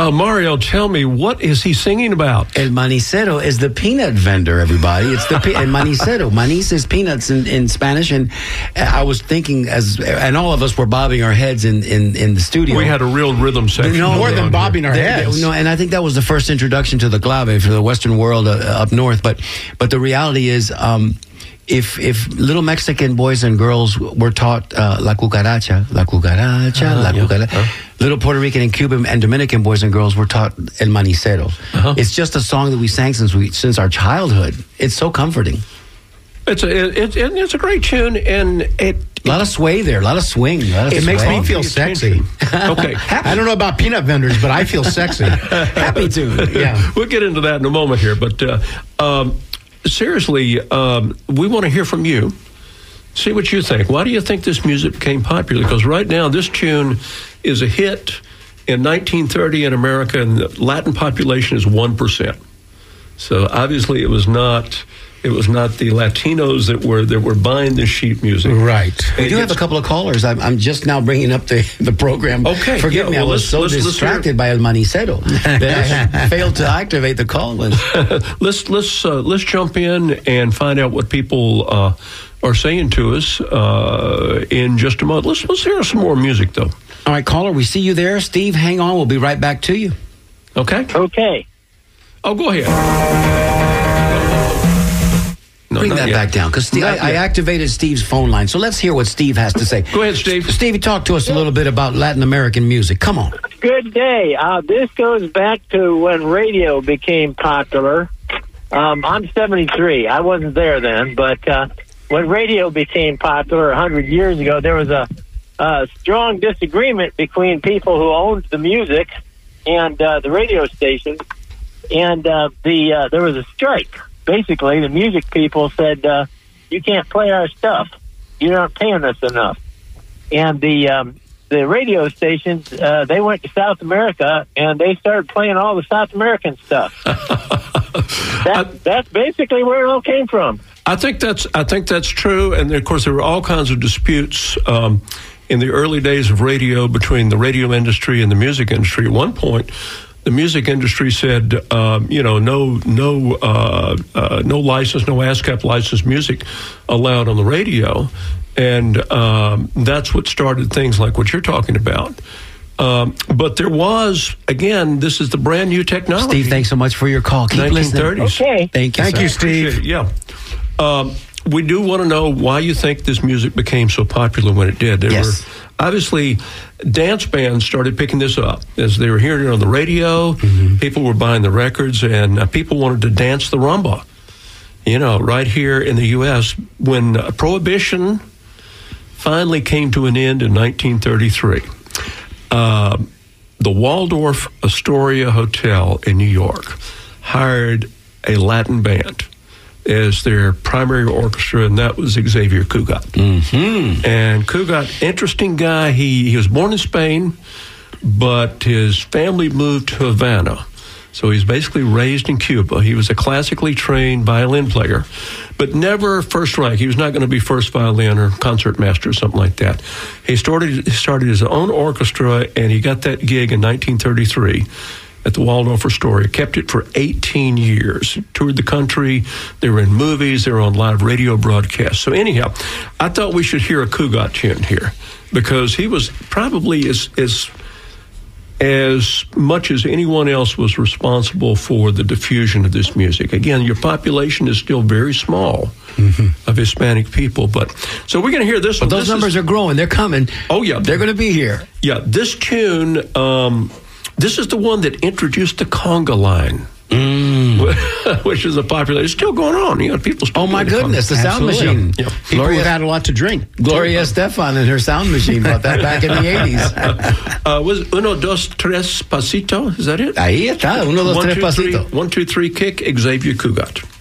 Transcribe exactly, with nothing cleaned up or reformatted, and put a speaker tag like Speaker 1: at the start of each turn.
Speaker 1: Now, Mario, tell me, what is he singing about?
Speaker 2: El manicero is the peanut vendor, everybody. It's the pe- El manicero. Manis is peanuts in, in Spanish. And I was thinking, as and all of us were bobbing our heads in, in, in the studio.
Speaker 1: We had a real rhythm section.
Speaker 2: No,
Speaker 3: More than bobbing our
Speaker 2: They-
Speaker 3: heads.
Speaker 2: they- no, and I think that was the first introduction to the clave for the Western world uh, up north. But but the reality is, um, if if little Mexican boys and girls were taught uh, la cucaracha, la cucaracha,
Speaker 1: Uh-huh,
Speaker 2: la
Speaker 1: yeah.
Speaker 2: cucaracha,
Speaker 1: Uh-huh.
Speaker 2: little Puerto Rican and Cuban and Dominican boys and girls were taught el manicero.
Speaker 1: Uh-huh.
Speaker 2: It's just a song that we sang since we since our childhood. It's so comforting.
Speaker 1: It's a it, it, it's a great tune, and it
Speaker 2: A lot of sway there, a lot of swing. A lot of
Speaker 3: It makes
Speaker 2: sway.
Speaker 3: me feel sexy.
Speaker 1: okay.
Speaker 3: I don't know about peanut vendors, but I feel sexy.
Speaker 2: happy to.
Speaker 3: Yeah.
Speaker 1: We'll get into that in a moment here, but uh, um, seriously, um, we want to hear from you. See what you think. Why do you think this music became popular? Because right now, this tune is a hit in nineteen thirty in America, and the Latin population is one percent. So obviously, it was not. It was not the Latinos that were that were buying this sheet music.
Speaker 3: Right.
Speaker 2: We
Speaker 1: And
Speaker 2: do have a
Speaker 1: it's-
Speaker 2: couple of callers. I'm, I'm just now bringing up the, the program.
Speaker 1: Okay,
Speaker 2: Forgive
Speaker 1: yeah,
Speaker 2: me,
Speaker 1: well,
Speaker 2: I was
Speaker 1: let's-
Speaker 2: so
Speaker 1: let's- let's
Speaker 2: distracted
Speaker 1: hear it.
Speaker 2: by El Manicero that I failed to activate the call list.
Speaker 1: let's let's uh, let's jump in and find out what people uh, are saying to us uh, in just a moment. Let's let's hear some more music though.
Speaker 2: All right, caller, we see you there. Steve, hang on. We'll be right back to you.
Speaker 1: Okay.
Speaker 4: Okay.
Speaker 1: Oh, go ahead. No,
Speaker 2: Bring
Speaker 1: not
Speaker 2: that
Speaker 1: yet.
Speaker 2: back down, because I,
Speaker 1: Not
Speaker 2: I
Speaker 1: yet.
Speaker 2: activated Steve's phone line. So let's hear what Steve has to say.
Speaker 1: Go ahead, Steve.
Speaker 2: Steve, talk to us a little bit about Latin American music. Come on.
Speaker 4: Good day. Uh, this goes back to when radio became popular. Um, I'm seventy-three. I wasn't there then, but uh, when radio became popular one hundred years ago, there was a, a strong disagreement between people who owned the music and uh, the radio station, and uh, the uh, there was a strike. Basically, the music people said, uh, you can't play our stuff. You're not paying us enough. And the um, the radio stations, uh, they went to South America, and they started playing all the South American stuff. that, that's basically where it all came from.
Speaker 1: I think that's I think that's true, and of course there were all kinds of disputes um, in the early days of radio between the radio industry and the music industry. At one point, the music industry said, um, you know, no, no, uh, uh, no license, no ASCAP licensed music allowed on the radio, and um, that's what started things like what you're talking about. Um, but there was, again, this is the brand new technology.
Speaker 2: Steve, thanks so much for your call. Keep
Speaker 1: nineteen
Speaker 2: listening.
Speaker 1: thirties.
Speaker 4: Okay.
Speaker 2: Thank you,
Speaker 3: Thank
Speaker 2: sir.
Speaker 3: you, Steve.
Speaker 1: Appreciate it, yeah. Um, we do want to know why you think this music became so popular when it did. There
Speaker 2: Yes.
Speaker 1: were obviously dance bands started picking this up as they were hearing it on the radio.
Speaker 2: Mm-hmm.
Speaker 1: People were buying the records, and uh, people wanted to dance the rumba. You know, right here in the U S when uh, Prohibition finally came to an end in nineteen thirty-three. Uh, the Waldorf Astoria Hotel in New York hired a Latin band as their primary orchestra, and that was Xavier Cugat.
Speaker 2: Mm-hmm.
Speaker 1: And Cugat, interesting guy. He, he was born in Spain, but his family moved to Havana. So he's basically raised in Cuba. He was a classically trained violin player, but never first rank. He was not going to be first violin or concert master or something like that. He started, he started his own orchestra, and he got that gig in nineteen thirty-three. At the Waldorf Astoria, kept it for eighteen years, toured the country, they were in movies, they were on live radio broadcasts. So anyhow, I thought we should hear a Cugat tune here, because he was probably as, as, as much as anyone else was responsible for the diffusion of this music. Again, your population is still very small mm-hmm. of Hispanic people, but so we're going to hear this
Speaker 2: But
Speaker 1: one.
Speaker 2: those
Speaker 1: This
Speaker 2: numbers
Speaker 1: is,
Speaker 2: are growing. They're coming.
Speaker 1: Oh, yeah.
Speaker 2: They're going to be here.
Speaker 1: Yeah, this tune, um, this is the one that introduced the conga line,
Speaker 2: Mm.
Speaker 1: which is a popular. It's still going on. You know, people. Still
Speaker 2: Oh, my
Speaker 1: doing the conga.
Speaker 2: goodness. The sound
Speaker 3: Absolutely.
Speaker 2: machine.
Speaker 1: Yeah.
Speaker 3: People
Speaker 2: Gloria,
Speaker 3: have had a lot to drink.
Speaker 2: Gloria Estefan and her sound machine brought that back in the eighties.
Speaker 1: Uh, was uno, dos, tres, pasito? Is that it?
Speaker 2: Ahí está. Uno, dos,
Speaker 1: One,
Speaker 2: tres,
Speaker 1: two, three-
Speaker 2: pasito.
Speaker 1: one, two, three, kick, Xavier Cugat.